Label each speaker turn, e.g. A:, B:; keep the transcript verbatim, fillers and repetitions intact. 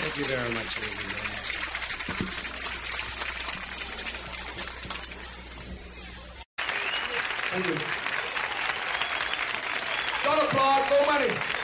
A: Thank you very much. Thank you very much.
B: Thank you. Don't applaud, no money.